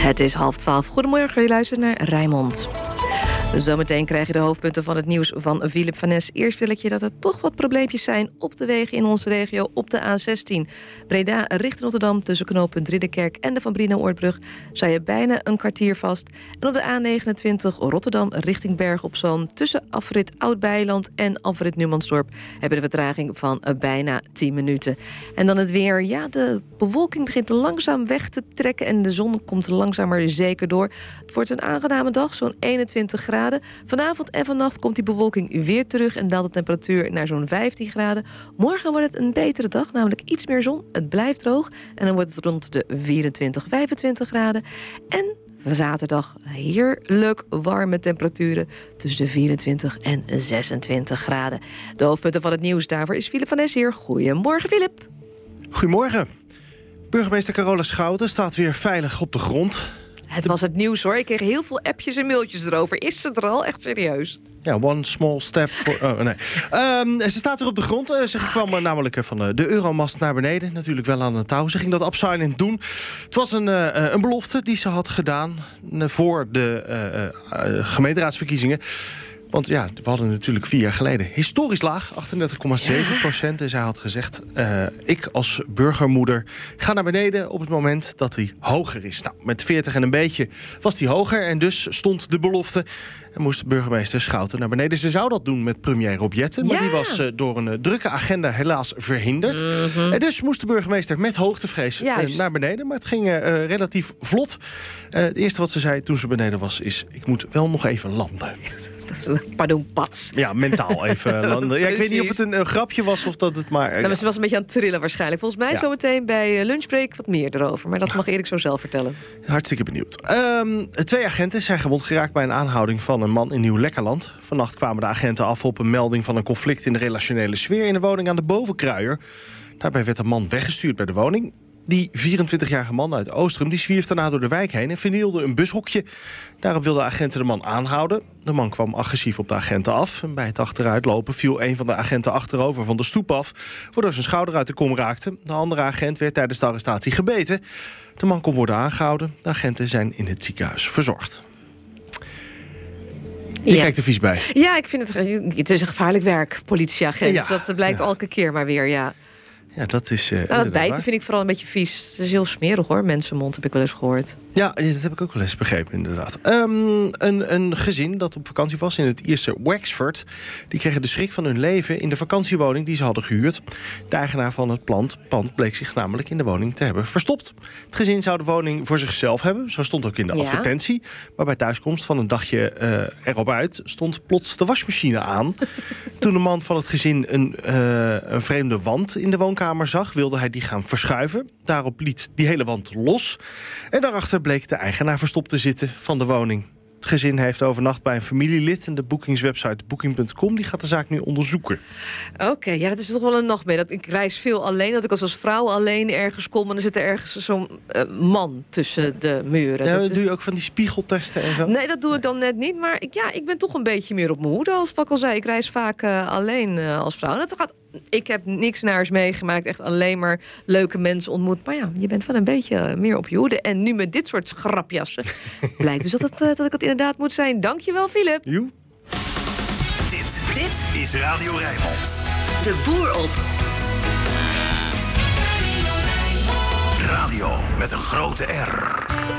Het is 11:30. Goedemorgen, je luistert naar Rijnmond. Zometeen krijg je de hoofdpunten van het nieuws van Philip van Nes. Eerst wil ik je dat er toch wat probleempjes zijn op de wegen in onze regio op de A16. Breda richting Rotterdam tussen knooppunt Ridderkerk en de Van Brienenoordbrug sta je bijna een kwartier vast. En op de A29 Rotterdam richting Bergen op Zoom tussen afrit Oud-Beiland en afrit Numansdorp hebben de vertraging van bijna 10 minuten. En dan het weer. Ja, de bewolking begint langzaam weg te trekken en de zon komt langzaam maar zeker door. Het wordt een aangename dag, zo'n 21 graden. Vanavond en vannacht komt die bewolking weer terug en daalt de temperatuur naar zo'n 15 graden. Morgen wordt het een betere dag, namelijk iets meer zon. Het blijft droog en dan wordt het rond de 24, 25 graden. En zaterdag heerlijk warme temperaturen tussen de 24 en 26 graden. De hoofdpunten van het nieuws daarvoor is Philip van Nes hier. Goedemorgen, Philip. Goedemorgen. Burgemeester Carola Schouten staat weer veilig op de grond. Het was het nieuws, hoor. Ik kreeg heel veel appjes en mailtjes erover. Is het er al? Echt serieus? Ja, one small step for... Oh, nee. Ze staat weer op de grond. Ze kwam namelijk van de Euromast naar beneden. Natuurlijk wel aan het touw. Ze ging dat absilent doen. Het was een belofte die ze had gedaan voor de gemeenteraadsverkiezingen. Want ja, we hadden natuurlijk 4 jaar geleden historisch laag, 38,7%. En zij had gezegd, ik als burgermoeder ga naar beneden op het moment dat hij hoger is. Nou, met 40 en een beetje was hij hoger en dus stond de belofte. En moest burgemeester Schouten naar beneden. Ze zou dat doen met premier Rob Jetten, maar die was door een drukke agenda helaas verhinderd. En dus moest de burgemeester met hoogtevrees naar beneden. Maar het ging relatief vlot. Het eerste wat ze zei toen ze beneden was is, ik moet wel nog even landen. Pardon, pats. Ja, mentaal even landen. Ja, ik weet niet of het een grapje was of dat het maar... Ze was een beetje aan het trillen waarschijnlijk. Volgens mij zometeen bij lunchbreak wat meer erover. Maar dat mag Erik zo zelf vertellen. Hartstikke benieuwd. 2 agenten zijn gewond geraakt bij een aanhouding van een man in Nieuw-Lekkerland. Vannacht kwamen de agenten af op een melding van een conflict in de relationele sfeer in de woning aan de Bovenkruier. Daarbij werd een man weggestuurd bij de woning. Die 24-jarige man uit Oostrum die zwierf daarna door de wijk heen en vernielde een bushokje. Daarop wilden agenten de man aanhouden. De man kwam agressief op de agenten af. En bij het achteruitlopen viel een van de agenten achterover van de stoep af, waardoor zijn schouder uit de kom raakte. De andere agent werd tijdens de arrestatie gebeten. De man kon worden aangehouden. De agenten zijn in het ziekenhuis verzorgd. Je kijkt er vies bij. Ja, ik vind het is een gevaarlijk werk, politieagent. Ja, dat blijkt elke keer maar weer, ja. Ja, dat is... dat bijten vind ik vooral een beetje vies. Het is heel smerig, hoor. Mensenmond heb ik wel eens gehoord. Ja, dat heb ik ook wel eens begrepen, inderdaad. Een gezin dat op vakantie was in het Ierse Wexford, die kregen de schrik van hun leven in de vakantiewoning die ze hadden gehuurd. De eigenaar van het pand bleek zich namelijk in de woning te hebben verstopt. Het gezin zou de woning voor zichzelf hebben. Zo stond ook in de advertentie. Maar bij thuiskomst van een dagje erop uit stond plots de wasmachine aan. Toen de man van het gezin een vreemde wand in de woonkamer zag, wilde hij die gaan verschuiven. Daarop liet die hele wand los. En daarachter bleek de eigenaar verstopt te zitten van de woning. Het gezin heeft overnacht bij een familielid en de boekingswebsite booking.com die gaat de zaak nu onderzoeken. Oké, ja, dat is toch wel een nachtmerrie. Ik reis veel alleen, dat ik als vrouw alleen ergens kom en dan zit er ergens zo'n man tussen de muren. Ja, doe je ook van die spiegeltesten en zo? Nee, dat doe ik dan net niet, maar ik ben toch een beetje meer op mijn hoede. Als ik al zei, ik reis vaak alleen als vrouw. Ik heb niks naars meegemaakt, echt alleen maar leuke mensen ontmoet. Maar ja, je bent wel een beetje meer op je hoede. En nu met dit soort grapjassen blijkt dus dat ik het inderdaad moet zijn. Dankjewel, Philip. Joe. Dit is Radio Rijnmond. De boer op. Radio met een grote R.